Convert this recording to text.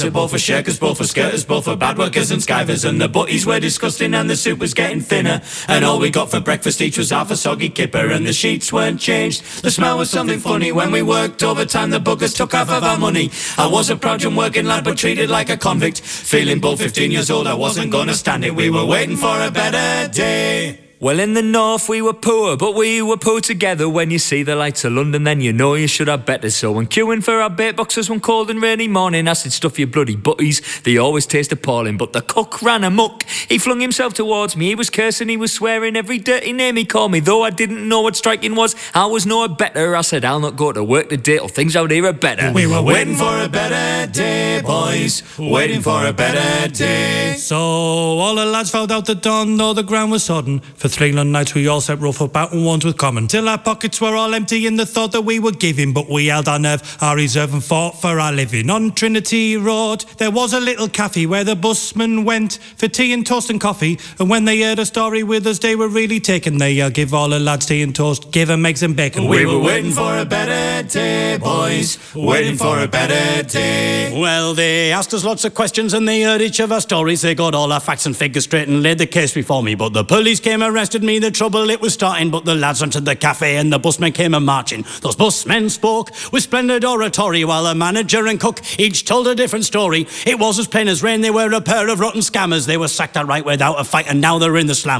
Both for shirkers, both for skirters, both for bad workers and skivers. And the butties were disgusting and the soup was getting thinner. And all we got for breakfast each was half a soggy kipper. And the sheets weren't changed, the smell was something funny. When we worked overtime the buggers took half of our money. I was a proud young working lad but treated like a convict. Feeling bold 15 years old, I wasn't gonna stand it. We were waiting for a better day. Well, in the north we were poor, but we were poor together. When you see the lights of London, then you know you should have better. So when queuing for our bait boxes one cold and rainy morning, I said, stuff your bloody butties, they always taste appalling. But the cook ran amok, he flung himself towards me. He was cursing, he was swearing, every dirty name he called me. Though I didn't know what striking was, I was no better. I said, I'll not go to work today till things out here are better. We were waiting for a better day, boys, waiting for a better day. So all the lads filed out the dawn, though the ground was sodden. For 3 long nights we all set rough about and ones with common, till our pockets were all empty in the thought that we were giving. But we held our nerve, our reserve, and fought for our living. On Trinity Road there was a little cafe where the busmen went for tea and toast and coffee. And when they heard a story with us they were really taken. They give all the lads tea and toast, give them eggs and bacon. We were waiting for a better day, boys, waiting for a better day. Well, they asked us lots of questions and they heard each of our stories. They got all our facts and figures straight and laid the case before me. But the police came, arrested me, the trouble it was starting. But the lads entered the cafe and the busmen came a-marching. Those busmen spoke with splendid oratory, while the manager and cook each told a different story. It was as plain as rain, they were a pair of rotten scammers. They were sacked outright without a fight and now they're in the slam.